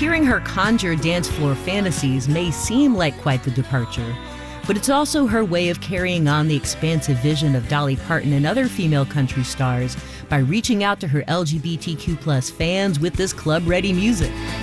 Hearing her conjure dance floor fantasies may seem like quite the departure, but it's also her way of carrying on the expansive vision of Dolly Parton and other female country stars by reaching out to her LGBTQ+ fans with this club-ready music.